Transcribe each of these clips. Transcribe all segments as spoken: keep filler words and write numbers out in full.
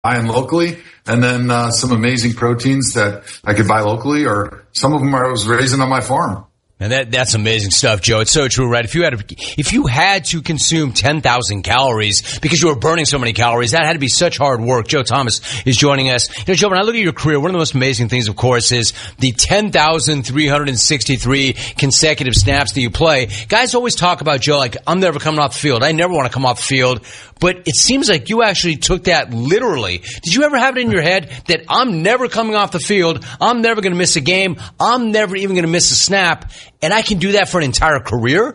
buying locally, and then uh, some amazing proteins that I could buy locally, or some of them I was raising on my farm. And that, that's amazing stuff, Joe. It's so true, right? If you had to, if you had to consume ten thousand calories because you were burning so many calories, that had to be such hard work. Joe Thomas is joining us. You know, Joe, when I look at your career, one of the most amazing things, of course, is the ten thousand three hundred sixty-three consecutive snaps that you play. Guys always talk about, Joe, like, I'm never coming off the field. I never want to come off the field. But it seems like you actually took that literally. Did you ever have it in your head that I'm never coming off the field, I'm never going to miss a game, I'm never even going to miss a snap, and I can do that for an entire career?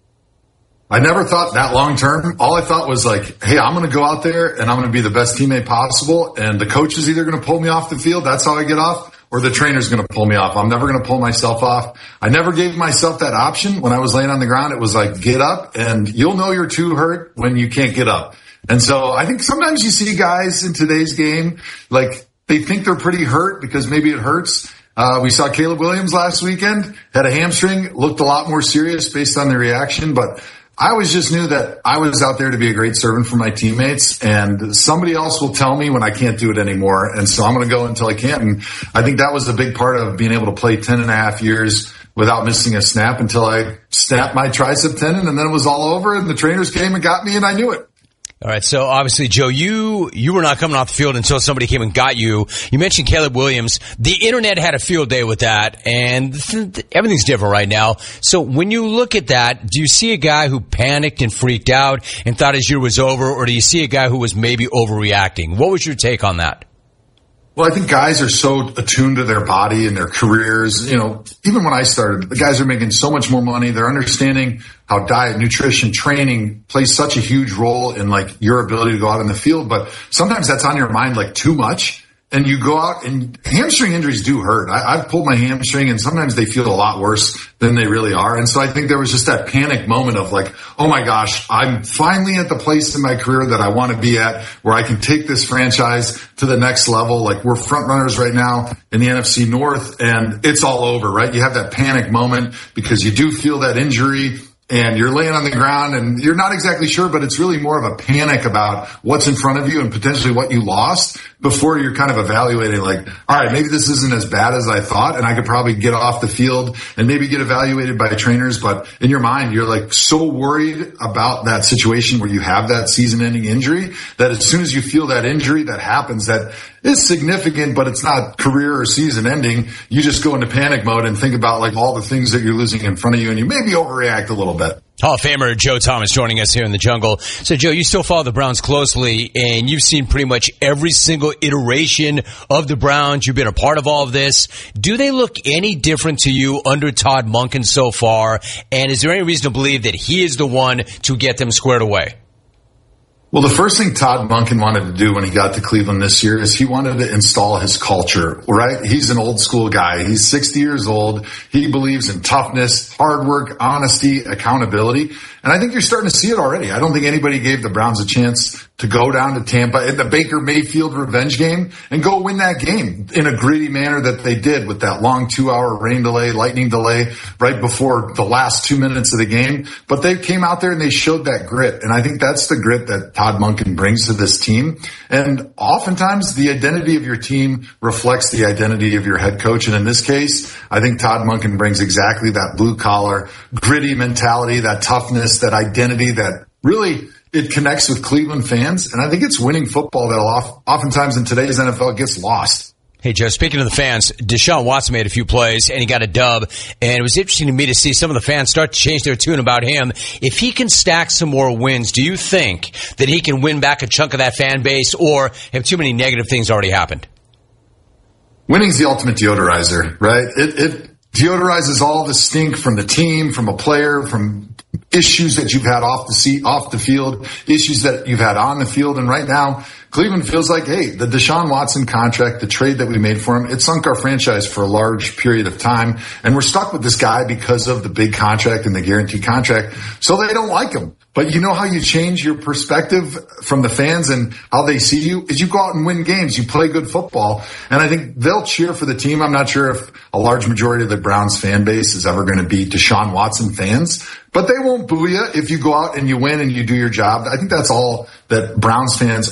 I never thought that long term. All I thought was like, hey, I'm going to go out there and I'm going to be the best teammate possible, and the coach is either going to pull me off the field, that's how I get off, or the trainer's going to pull me off. I'm never going to pull myself off. I never gave myself that option. When I was laying on the ground, it was like, get up, and you'll know you're too hurt when you can't get up. And so I think sometimes you see guys in today's game, like, they think they're pretty hurt because maybe it hurts. Uh, we saw Caleb Williams last weekend, had a hamstring, looked a lot more serious based on the reaction, but I always just knew that I was out there to be a great servant for my teammates, and somebody else will tell me when I can't do it anymore. And so I'm going to go until I can't. And I think that was a big part of being able to play ten and a half years without missing a snap until I snapped my tricep tendon, and then it was all over, and the trainers came and got me, and I knew it. All right, so obviously, Joe, you you were not coming off the field until somebody came and got you. You mentioned Caleb Williams. The internet had a field day with that, and th- th- everything's different right now. So when you look at that, do you see a guy who panicked and freaked out and thought his year was over, or do you see a guy who was maybe overreacting? What was your take on that? Well, I think guys are so attuned to their body and their careers. You know, even when I started, the guys are making so much more money. They're understanding how diet, nutrition, training plays such a huge role in like your ability to go out in the field. But sometimes that's on your mind like too much. And you go out, and hamstring injuries do hurt. I, I've pulled my hamstring, and sometimes they feel a lot worse than they really are. And so I think there was just that panic moment of like, oh my gosh, I'm finally at the place in my career that I want to be at, where I can take this franchise to the next level. Like, we're front runners right now in the N F C North, and it's all over, right? You have that panic moment because you do feel that injury, and you're laying on the ground and you're not exactly sure, but it's really more of a panic about what's in front of you and potentially what you lost before you're kind of evaluating like, all right, maybe this isn't as bad as I thought, and I could probably get off the field and maybe get evaluated by trainers. But in your mind, you're like so worried about that situation where you have that season ending injury that as soon as you feel that injury that happens, that is significant, but it's not career or season ending, you just go into panic mode and think about like all the things that you're losing in front of you, and you maybe overreact a little bit. Hall of Famer Joe Thomas joining us here in the jungle. So, Joe, you still follow the Browns closely, and you've seen pretty much every single iteration of the Browns. You've been a part of all of this. Do they look any different to you under Todd Monken so far? And is there any reason to believe that he is the one to get them squared away? Well, the first thing Todd Monken wanted to do when he got to Cleveland this year is he wanted to install his culture, right? He's an old school guy. He's sixty years old. He believes in toughness, hard work, honesty, accountability. And I think you're starting to see it already. I don't think anybody gave the Browns a chance to go down to Tampa in the Baker Mayfield revenge game and go win that game in a gritty manner that they did with that long two-hour rain delay, lightning delay right before the last two minutes of the game. But they came out there and they showed that grit. And I think that's the grit that Todd Monken brings to this team. And oftentimes the identity of your team reflects the identity of your head coach. And in this case, I think Todd Monken brings exactly that blue-collar, gritty mentality, that toughness, that identity that really it connects with Cleveland fans. And I think it's winning football that oftentimes in today's N F L gets lost. Hey, Joe, speaking of the fans, Deshaun Watson made a few plays, and he got a dub. And it was interesting to me to see some of the fans start to change their tune about him. If he can stack some more wins, do you think that he can win back a chunk of that fan base, or have too many negative things already happened? Winning's the ultimate deodorizer, right? It, it deodorizes all the stink from the team, from a player, from issues that you've had off the seat, off the field, issues that you've had on the field. And right now, Cleveland feels like, hey, the Deshaun Watson contract, the trade that we made for him, it sunk our franchise for a large period of time. And we're stuck with this guy because of the big contract and the guaranteed contract. So they don't like him. But you know how you change your perspective from the fans and how they see you is you go out and win games. You play good football. And I think they'll cheer for the team. I'm not sure if a large majority of the Browns fan base is ever going to be Deshaun Watson fans, but they won't boo you if you go out and you win and you do your job. I think that's all that Browns fans always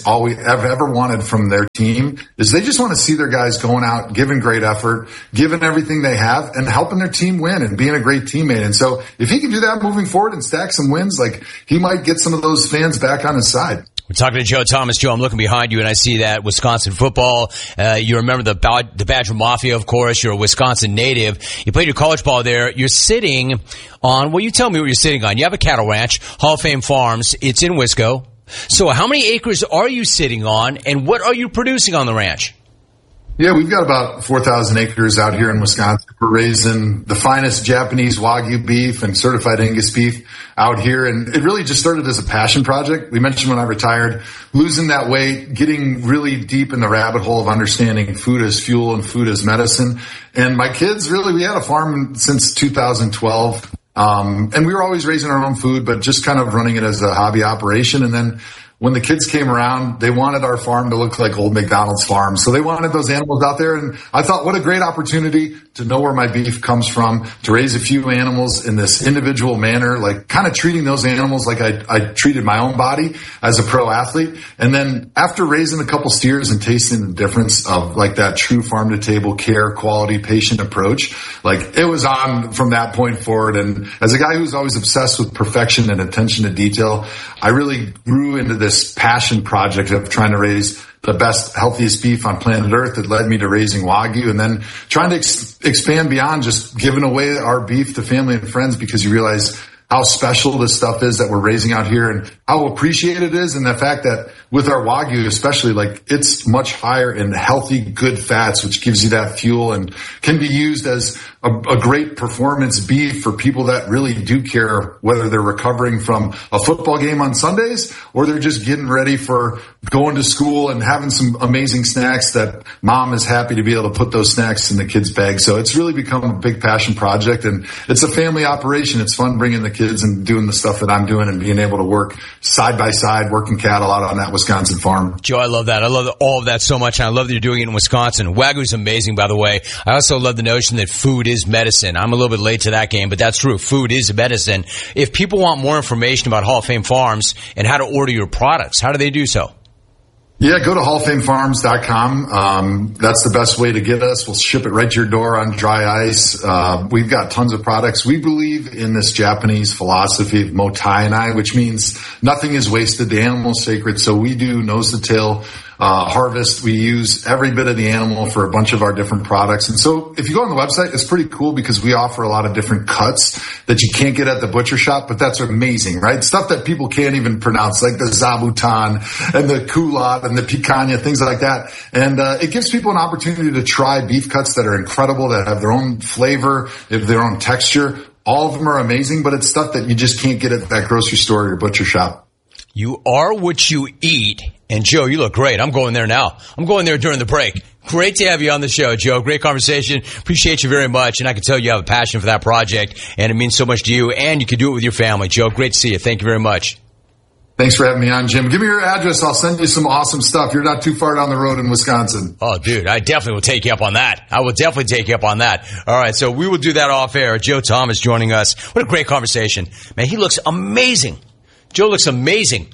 have ever wanted from their team is they just want to see their guys going out, giving great effort, giving everything they have, and helping their team win and being a great teammate. And so if he can do that moving forward and stack some wins, like he might get some of those fans back on his side. We're talking to Joe Thomas. Joe, I'm looking behind you, and I see that Wisconsin football. Uh, you remember the, the Badger Mafia, of course. You're a Wisconsin native. You played your college ball there. You're sitting on, well, you tell me what you're sitting on. You have a cattle ranch, Hall of Fame Farms. It's in Wisco. So how many acres are you sitting on, and what are you producing on the ranch? Yeah, we've got about four thousand acres out here in Wisconsin. We're raising the finest Japanese Wagyu beef and certified Angus beef out here. And it really just started as a passion project. We mentioned when I retired, losing that weight, getting really deep in the rabbit hole of understanding food as fuel and food as medicine. And my kids, really, we had a farm since two thousand twelve. Um, and we were always raising our own food, but just kind of running it as a hobby operation. And then when the kids came around, they wanted our farm to look like old McDonald's farm. So they wanted those animals out there. And I thought, what a great opportunity to know where my beef comes from, to raise a few animals in this individual manner, like kind of treating those animals like I, I treated my own body as a pro athlete. And then after raising a couple steers and tasting the difference of like that true farm to table care, quality, patient approach, like it was on from that point forward. And as a guy who's always obsessed with perfection and attention to detail, I really grew into this this passion project of trying to raise the best, healthiest beef on planet Earth that led me to raising Wagyu, and then trying to ex- expand beyond just giving away our beef to family and friends, because you realize how special this stuff is that we're raising out here and how appreciated it is. And the fact that with our Wagyu, especially, like it's much higher in healthy, good fats, which gives you that fuel and can be used as a, a great performance beef for people that really do care, whether they're recovering from a football game on Sundays or they're just getting ready for going to school and having some amazing snacks that mom is happy to be able to put those snacks in the kids' bag. So it's really become a big passion project, and it's a family operation. It's fun bringing the kids and doing the stuff that I'm doing and being able to work side by side, working cattle out on that Wisconsin farm. Joe, I love that. I love all of that so much, and I love that you're doing it in Wisconsin. Wagyu is amazing, by the way. I also love the notion that food is medicine. I'm a little bit late to that game, but that's true. Food is medicine. If people want more information about Hall of Fame Farms and how to order your products, how do they do so? Yeah, go to hall of fame farms dot com. Um, that's the best way to get us. We'll ship it right to your door on dry ice. Uh, we've got tons of products. We believe in this Japanese philosophy of motainai, which means nothing is wasted. The animal is sacred. So we do nose to tail uh, harvest. We use every bit of the animal for a bunch of our different products. And so if you go on the website, it's pretty cool because we offer a lot of different cuts that you can't get at the butcher shop, but that's amazing, right? Stuff that people can't even pronounce, like the zabuton and the culotte and the picanha, things like that. And uh, it gives people an opportunity to try beef cuts that are incredible, that have their own flavor, their own texture. All of them are amazing, but it's stuff that you just can't get at that grocery store or your butcher shop. You are what you eat. And Joe, you look great. I'm going there now. I'm going there during the break. Great to have you on the show, Joe. Great conversation. Appreciate you very much. And I can tell you have a passion for that project, and it means so much to you, and you can do it with your family. Joe, great to see you. Thank you very much. Thanks for having me on, Jim. Give me your address. I'll send you some awesome stuff. You're not too far down the road in Wisconsin. Oh, dude, I definitely will take you up on that. I will definitely take you up on that. All right, so we will do that off air. Joe Thomas joining us. What a great conversation. Man, he looks amazing. Joe looks amazing.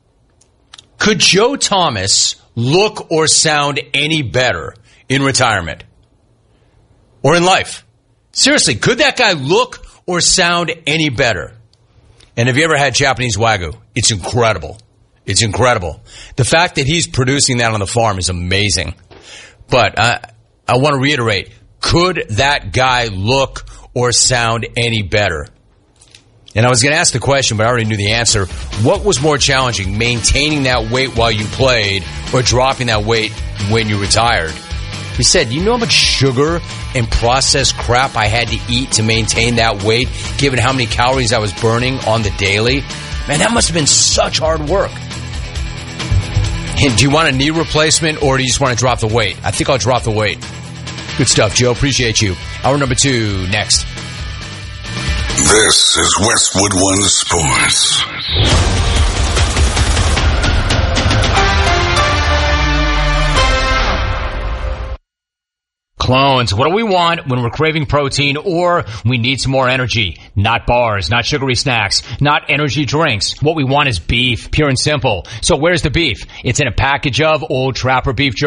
Could Joe Thomas look or sound any better in retirement or in life? Seriously, could that guy look or sound any better? And have you ever had Japanese Wagyu? It's incredible. It's incredible. The fact that he's producing that on the farm is amazing. But I, I want to reiterate, could that guy look or sound any better? And I was going to ask the question, but I already knew the answer. What was more challenging, maintaining that weight while you played or dropping that weight when you retired? He said, you know how much sugar and processed crap I had to eat to maintain that weight, given how many calories I was burning on the daily? Man, that must have been such hard work. And do you want a knee replacement or do you just want to drop the weight? I think I'll drop the weight. Good stuff, Joe. Appreciate you. Hour number two, next. This is Westwood One Sports. clones. What do we want when we're craving protein or we need some more energy? Not bars, not sugary snacks, not energy drinks. What we want is beef, pure and simple. So where's the beef? It's in a package of Old Trapper beef jerky.